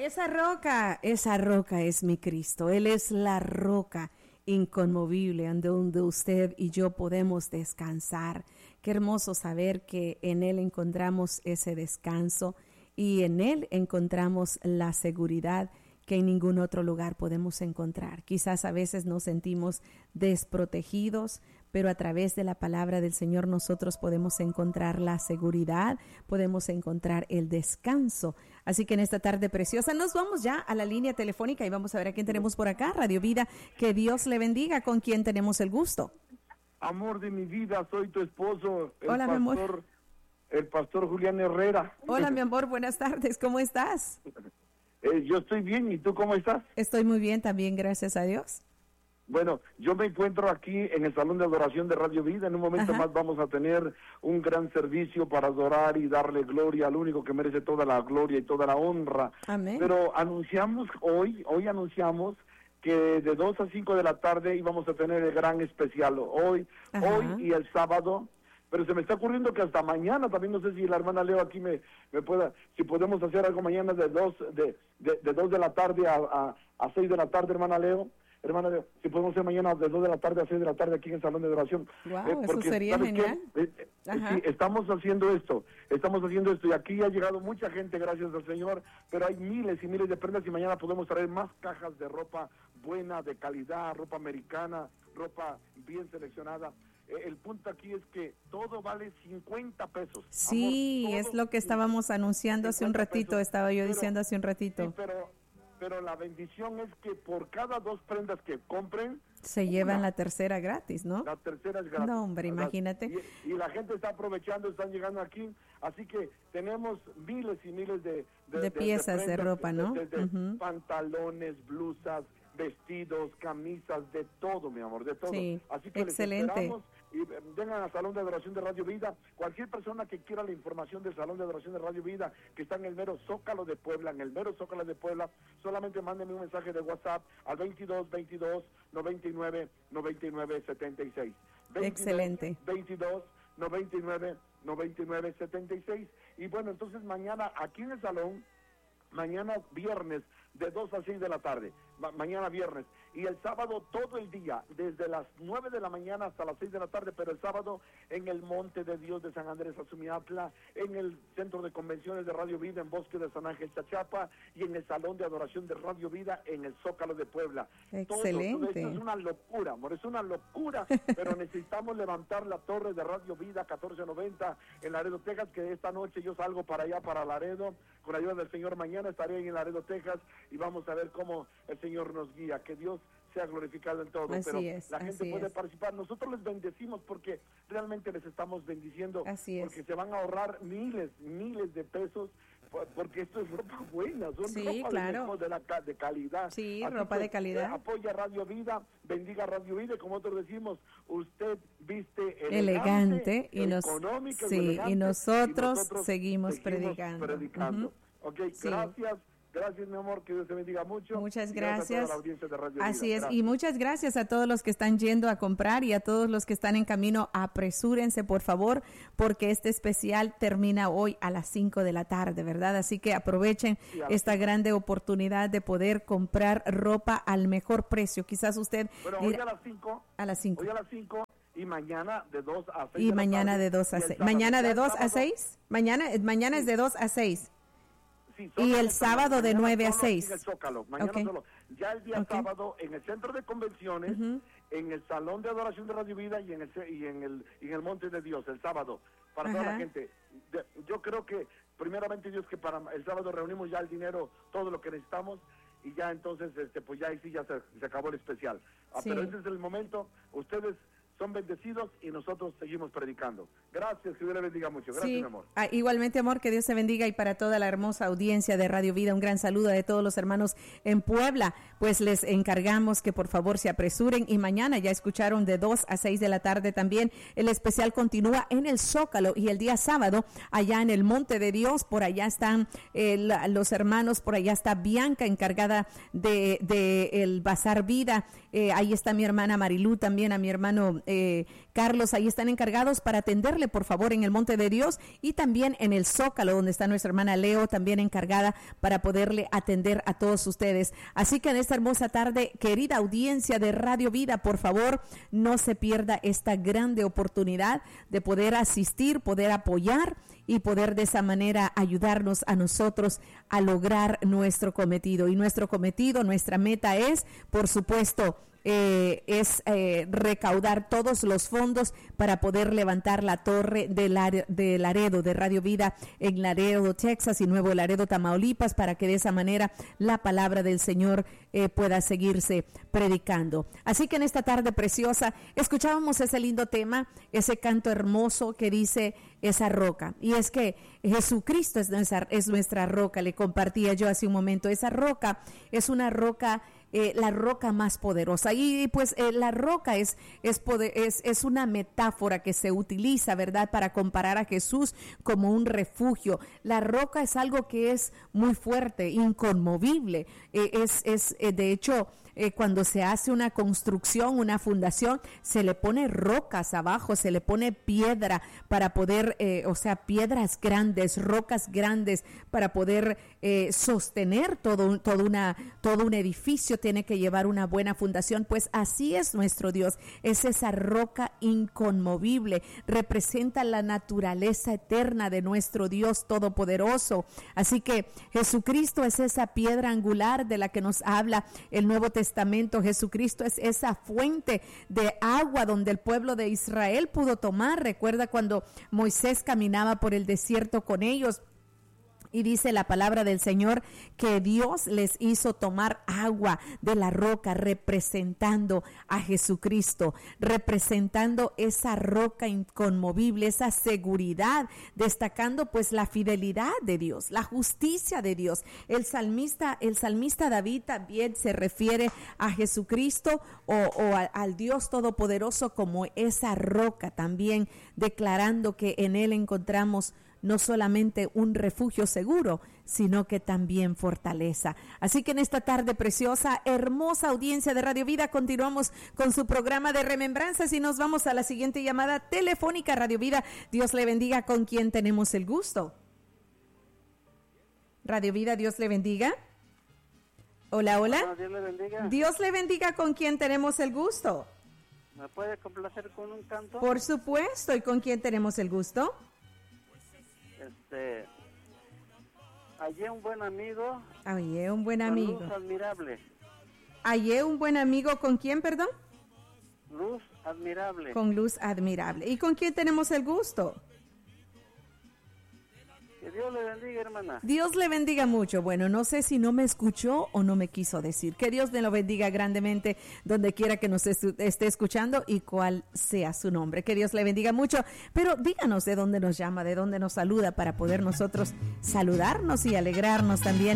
esa roca es mi Cristo. Él es la roca inconmovible en donde usted y yo podemos descansar. Qué hermoso saber que en Él encontramos ese descanso y en Él encontramos la seguridad que en ningún otro lugar podemos encontrar. Quizás a veces nos sentimos desprotegidos, pero a través de la palabra del Señor nosotros podemos encontrar la seguridad, podemos encontrar el descanso. Así que en esta tarde preciosa nos vamos ya a la línea telefónica y vamos a ver a quién tenemos por acá. Radio Vida, que Dios le bendiga. ¿Con quién tenemos el gusto? Amor de mi vida, soy tu esposo, Hola, mi amor. El pastor Julián Herrera. Hola, mi amor, buenas tardes, ¿cómo estás? Yo estoy bien, ¿y tú cómo estás? Estoy muy bien también, gracias a Dios. Bueno, yo me encuentro aquí en el Salón de Adoración de Radio Vida. En un momento más vamos a tener un gran servicio para adorar y darle gloria al único que merece toda la gloria y toda la honra. Amén. Pero anunciamos hoy anunciamos que de 2 a 5 de la tarde íbamos a tener el gran especial. Hoy y el sábado. Pero se me está ocurriendo que hasta mañana, también no sé si la hermana Leo aquí me pueda, si podemos hacer algo mañana de 2 de la tarde a 6 de la tarde, hermana Leo, si podemos hacer mañana de 2 de la tarde a 6 de la tarde aquí en el Salón de Adoración. Wow, eso sería genial. Sí, estamos haciendo esto y aquí ha llegado mucha gente, gracias al Señor, pero hay miles y miles de prendas y mañana podemos traer más cajas de ropa buena, de calidad, ropa americana, ropa bien seleccionada. El punto aquí es que todo vale 50 pesos. Sí, amor, es lo que estábamos anunciando hace un ratito, pesos, estaba yo diciendo hace un ratito. Sí, pero la bendición es que por cada 2 prendas que compren, se llevan la tercera gratis, ¿no? La tercera es gratis. No, hombre, imagínate. Y la gente está aprovechando, están llegando aquí, así que tenemos miles y miles de piezas de ropa, ¿no? Desde pantalones, blusas, vestidos, camisas, de todo, mi amor, de todo. Sí, así que excelente. Les esperamos y vengan al Salón de Adoración de Radio Vida. Cualquier persona que quiera la información del Salón de Adoración de Radio Vida, que está en el mero Zócalo de Puebla, solamente mándenme un mensaje de WhatsApp al 22 99 99 76. Excelente. 22 99 76. Y bueno, entonces mañana aquí en el salón, mañana viernes de 2 a 6 de la tarde, mañana viernes, y el sábado todo el día, desde las 9 de la mañana hasta las 6 de la tarde, pero el sábado en el Monte de Dios de San Andrés Azumiatla, en el Centro de Convenciones de Radio Vida en Bosque de San Ángel Chachapa, y en el Salón de Adoración de Radio Vida en el Zócalo de Puebla. Excelente. Todo esto es una locura, amor, es una locura, pero necesitamos levantar la torre de Radio Vida 1490 en Laredo, Texas, que esta noche yo salgo para allá, para Laredo, con la ayuda del Señor. Mañana estaré en Laredo, Texas, y vamos a ver cómo el Señor nos guía, que Dios sea glorificado en todo. Así pero es, la gente puede participar. Nosotros les bendecimos porque realmente les estamos bendiciendo, porque se van a ahorrar miles de pesos, porque esto es ropa buena, son ropa claro. de calidad. Sí, así ropa de calidad. Apoya Radio Vida, bendiga Radio Vida, y como nosotros decimos, usted viste elegante y económico, y nosotros seguimos predicando. Okay, sí. Gracias, mi amor, que Dios te bendiga mucho. Muchas gracias. Así es, gracias. Y muchas gracias a todos los que están yendo a comprar y a todos los que están en camino. Apresúrense, por favor, porque este especial termina hoy a las 5 de la tarde, ¿verdad? Así que aprovechen esta grande oportunidad de poder comprar ropa al mejor precio. Quizás usted... Bueno, hoy a las 5. A las 5. Hoy a las 5. Y mañana de 2 a 6. Y mañana de 2 a 6. ¿Mañana de 2 a 6? Mañana es de 2 a 6. Sí, y el sábado de 9 a 6. En el Zócalo, mañana solo. Ya el día sábado en el Centro de Convenciones, en el Salón de Adoración de Radio Vida y en el Monte de Dios, el sábado, para toda la gente. Yo creo que, primeramente Dios, que para el sábado reunimos ya el dinero, todo lo que necesitamos, y ya entonces, pues ya ahí sí ya se acabó el especial. Pero ese es el momento, ustedes son bendecidos y nosotros seguimos predicando. Gracias, que Dios le bendiga mucho. Gracias, mi amor. Igualmente, amor, que Dios te bendiga, y para toda la hermosa audiencia de Radio Vida, un gran saludo de todos los hermanos en Puebla. Pues les encargamos que por favor se apresuren, y mañana ya escucharon de 2 a 6 de la tarde también. El especial continúa en el Zócalo, y el día sábado allá en el Monte de Dios, por allá están los hermanos, por allá está Bianca, encargada de el Bazar Vida. Ahí está mi hermana Marilú, también a mi hermano Carlos, ahí están encargados para atenderle, por favor, en el Monte de Dios y también en el Zócalo, donde está nuestra hermana Leo, también encargada para poderle atender a todos ustedes. Así que en esta hermosa tarde, querida audiencia de Radio Vida, por favor, no se pierda esta grande oportunidad de poder asistir, poder apoyar y poder de esa manera ayudarnos a nosotros a lograr nuestro cometido. Y nuestro cometido, nuestra meta es, por supuesto, recaudar todos los fondos para poder levantar la torre de Laredo, de Radio Vida en Laredo, Texas y Nuevo Laredo, Tamaulipas, para que de esa manera la palabra del Señor pueda seguirse predicando. Así que en esta tarde preciosa escuchábamos ese lindo tema, ese canto hermoso que dice esa roca, y es que Jesucristo es nuestra roca. Le compartía yo hace un momento, esa roca es una roca, la roca más poderosa, y pues la roca es una metáfora que se utiliza, ¿verdad?, para comparar a Jesús como un refugio. La roca es algo que es muy fuerte, inconmovible, de hecho, cuando se hace una construcción, una fundación, se le pone rocas abajo, se le pone piedra para poder, piedras grandes, rocas grandes para poder sostener todo un edificio. Tiene que llevar una buena fundación. Pues así es nuestro Dios, es esa roca inconmovible, representa la naturaleza eterna de nuestro Dios todopoderoso. Así que Jesucristo es esa piedra angular de la que nos habla el Nuevo Testamento. Jesucristo es esa fuente de agua donde el pueblo de Israel pudo tomar. Recuerda cuando Moisés caminaba por el desierto con ellos, y dice la palabra del Señor que Dios les hizo tomar agua de la roca, representando a Jesucristo, representando esa roca inconmovible, esa seguridad, destacando pues la fidelidad de Dios, la justicia de Dios. El salmista David también se refiere a Jesucristo al Dios Todopoderoso como esa roca, también declarando que en Él encontramos no solamente un refugio seguro, sino que también fortaleza. Así que en esta tarde preciosa, hermosa audiencia de Radio Vida, continuamos con su programa de remembranzas y nos vamos a la siguiente llamada telefónica. Radio Vida, Dios le bendiga. ¿Con quién tenemos el gusto? Radio Vida, Dios le bendiga. Hola, hola. Bueno, Dios le bendiga. Dios le bendiga. ¿Con quién tenemos el gusto? ¿Me puede complacer con un canto? Por supuesto. ¿Y con quién tenemos el gusto? Hallé un buen amigo. Hallé un buen amigo. Luz admirable. Hallé un buen amigo. ¿Con quién, perdón? Luz admirable. Con luz admirable. ¿Y con quién tenemos el gusto? Que Dios le bendiga, hermana. Dios le bendiga mucho. Bueno, no sé si no me escuchó o no me quiso decir. Que Dios me lo bendiga grandemente donde quiera que nos esté escuchando y cuál sea su nombre. Que Dios le bendiga mucho. Pero díganos de dónde nos llama, de dónde nos saluda para poder nosotros saludarnos y alegrarnos también